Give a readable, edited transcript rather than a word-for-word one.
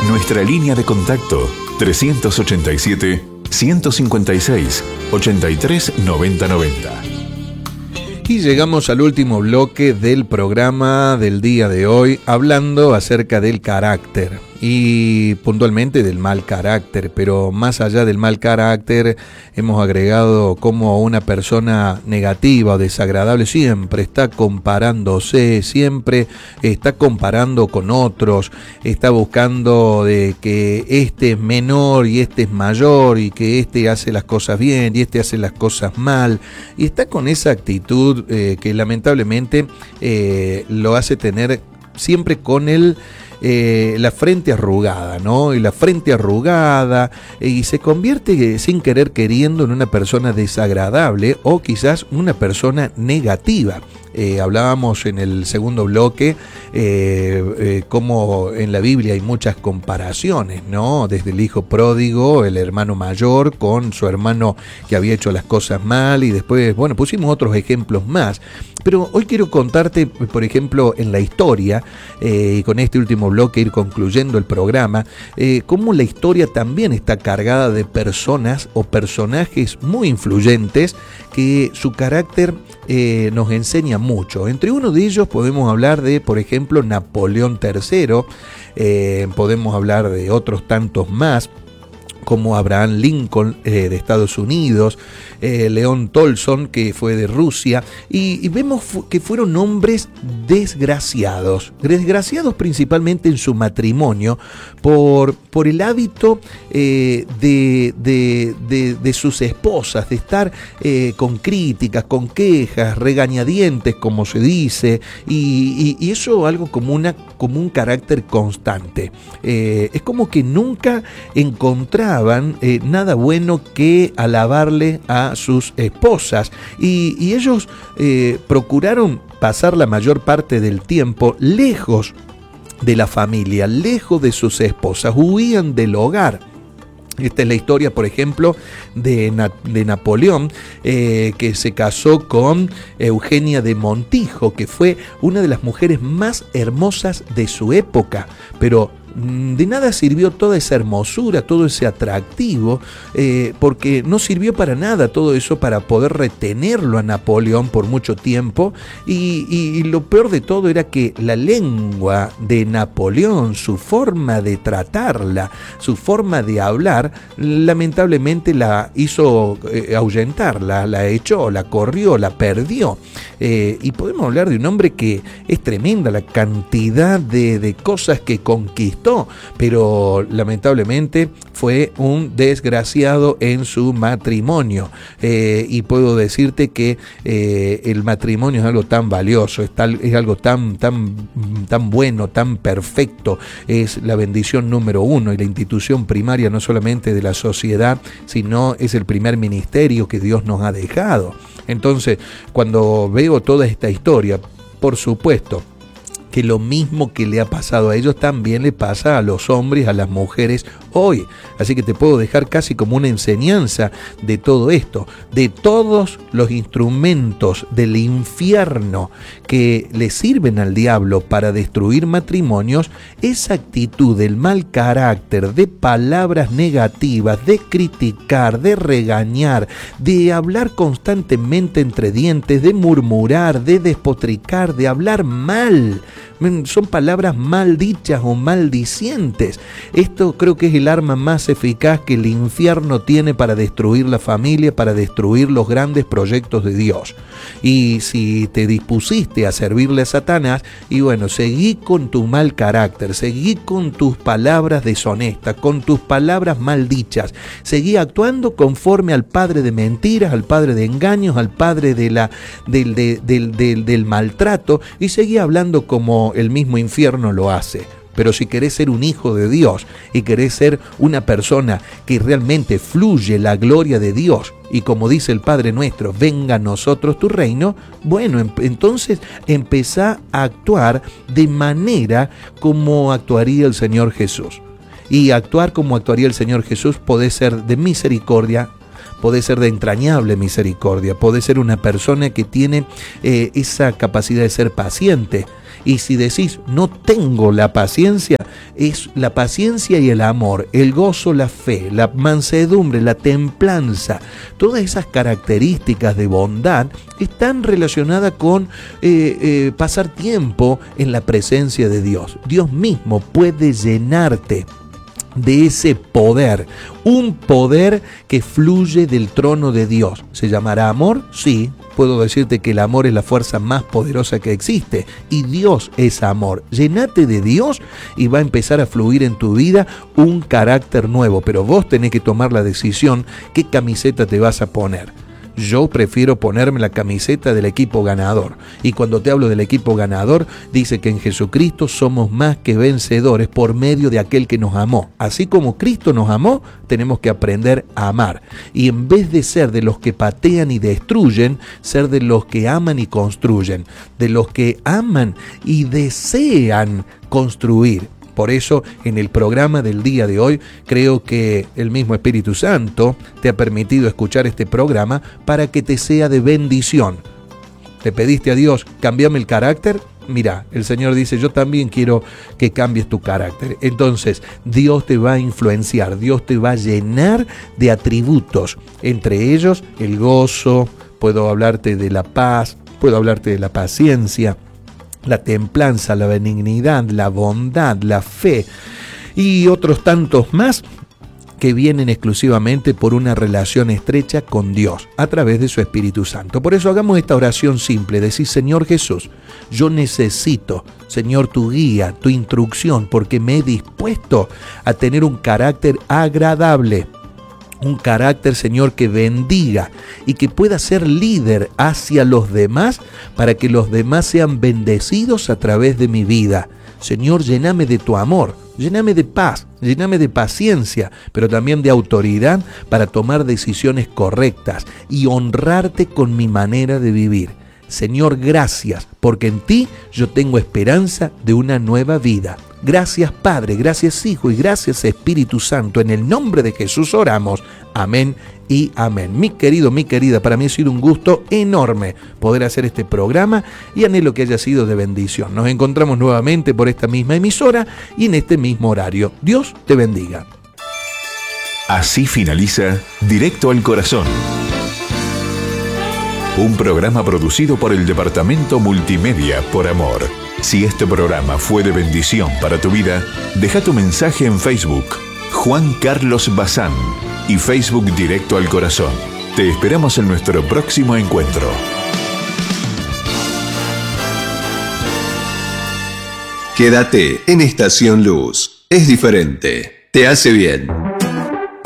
Nuestra línea de contacto 387-156-839090. Y llegamos al último bloque del programa del día de hoy, hablando acerca del carácter y puntualmente del mal carácter, pero más allá del mal carácter hemos agregado como una persona negativa o desagradable siempre está comparándose, siempre está comparando con otros, está buscando de que este es menor y este es mayor y que este hace las cosas bien y este hace las cosas mal, y está con esa actitud que lamentablemente lo hace tener siempre con la frente arrugada, ¿no? Y la frente arrugada y se convierte sin querer queriendo en una persona desagradable o quizás una persona negativa. Hablábamos en el segundo bloque cómo en la Biblia hay muchas comparaciones, ¿no? Desde el hijo pródigo, el hermano mayor con su hermano que había hecho las cosas mal, y después, bueno, pusimos otros ejemplos más. Pero hoy quiero contarte, por ejemplo, en la historia, y con este último bloque ir concluyendo el programa, cómo la historia también está cargada de personas o personajes muy influyentes que su carácter nos enseña mucho. Entre uno de ellos podemos hablar de, por ejemplo, Napoleón III, podemos hablar de otros tantos más, como Abraham Lincoln de Estados Unidos, León Tolson, que fue de Rusia, y vemos que fueron hombres desgraciados principalmente en su matrimonio, por el hábito de sus esposas, de estar con críticas, con quejas, regañadientes, como se dice, y eso algo como un carácter constante. Es como que nunca encontraban nada bueno que alabarle a sus esposas, y ellos procuraron pasar la mayor parte del tiempo lejos de la familia, lejos de sus esposas, huían del hogar. Esta es la historia, por ejemplo, de Napoleón, que se casó con Eugenia de Montijo, que fue una de las mujeres más hermosas de su época, pero de nada sirvió toda esa hermosura, todo ese atractivo, porque no sirvió para nada todo eso para poder retenerlo a Napoleón por mucho tiempo, y lo peor de todo era que la lengua de Napoleón, su forma de tratarla, su forma de hablar, lamentablemente la hizo ahuyentar, la echó, la corrió, la perdió, y podemos hablar de un hombre que es tremenda la cantidad de cosas que conquistó, pero lamentablemente fue un desgraciado en su matrimonio, y puedo decirte que el matrimonio es algo tan valioso, es algo tan bueno, tan perfecto, es la bendición número uno y la institución primaria no solamente de la sociedad, sino es el primer ministerio que Dios nos ha dejado. Entonces, cuando veo toda esta historia, por supuesto que lo mismo que le ha pasado a ellos también le pasa a los hombres, a las mujeres hoy. Así que te puedo dejar casi como una enseñanza de todo esto, de todos los instrumentos del infierno que le sirven al diablo para destruir matrimonios. Esa actitud del mal carácter, de palabras negativas, de criticar, de regañar, de hablar constantemente entre dientes, de murmurar, de despotricar, de hablar mal. Son palabras maldichas o maldicientes. Esto creo que es el arma más eficaz que el infierno tiene para destruir la familia, para destruir los grandes proyectos de Dios. Y si te dispusiste a servirle a Satanás, y bueno, seguí con tu mal carácter, seguí con tus palabras deshonestas, con tus palabras maldichas, seguí actuando conforme al padre de mentiras, al padre de engaños, al padre del maltrato, y seguí hablando como el mismo infierno lo hace. Pero si querés ser un hijo de Dios y querés ser una persona que realmente fluye la gloria de Dios, y como dice el Padre Nuestro, venga a nosotros tu reino, bueno, entonces empezá a actuar de manera como actuaría el Señor Jesús. Y actuar como actuaría el Señor Jesús puede ser de misericordia, puede ser de entrañable misericordia, puede ser una persona que tiene esa capacidad de ser paciente. Y si decís, no tengo la paciencia, es la paciencia y el amor, el gozo, la fe, la mansedumbre, la templanza. Todas esas características de bondad están relacionadas con pasar tiempo en la presencia de Dios. Dios mismo puede llenarte de ese poder, un poder que fluye del trono de Dios. ¿Se llamará amor? Sí, puedo decirte que el amor es la fuerza más poderosa que existe y Dios es amor. Llénate de Dios y va a empezar a fluir en tu vida un carácter nuevo, pero vos tenés que tomar la decisión qué camiseta te vas a poner. Yo prefiero ponerme la camiseta del equipo ganador. Y cuando te hablo del equipo ganador, dice que en Jesucristo somos más que vencedores por medio de aquel que nos amó. Así como Cristo nos amó, tenemos que aprender a amar. Y en vez de ser de los que patean y destruyen, ser de los que aman y construyen. De los que aman y desean construir. Por eso, en el programa del día de hoy, creo que el mismo Espíritu Santo te ha permitido escuchar este programa para que te sea de bendición. ¿Le pediste a Dios, cambiame el carácter? Mira, el Señor dice, yo también quiero que cambies tu carácter. Entonces, Dios te va a influenciar, Dios te va a llenar de atributos, entre ellos el gozo, puedo hablarte de la paz, puedo hablarte de la paciencia, la templanza, la benignidad, la bondad, la fe y otros tantos más que vienen exclusivamente por una relación estrecha con Dios a través de su Espíritu Santo. Por eso hagamos esta oración simple, decir, Señor Jesús, yo necesito, Señor, tu guía, tu instrucción, porque me he dispuesto a tener un carácter agradable. Un carácter, Señor, que bendiga y que pueda ser líder hacia los demás para que los demás sean bendecidos a través de mi vida. Señor, lléname de tu amor, lléname de paz, lléname de paciencia, pero también de autoridad para tomar decisiones correctas y honrarte con mi manera de vivir. Señor, gracias, porque en ti yo tengo esperanza de una nueva vida. Gracias Padre, gracias Hijo y gracias Espíritu Santo. En el nombre de Jesús oramos. Amén y amén. Mi querido, mi querida, para mí ha sido un gusto enorme poder hacer este programa y anhelo que haya sido de bendición. Nos encontramos nuevamente por esta misma emisora y en este mismo horario. Dios te bendiga. Así finaliza Directo al Corazón. Un programa producido por el Departamento Multimedia por Amor. Si este programa fue de bendición para tu vida, deja tu mensaje en Facebook, Juan Carlos Bazán, y Facebook Directo al Corazón. Te esperamos en nuestro próximo encuentro. Quédate en Estación Luz. Es diferente. Te hace bien.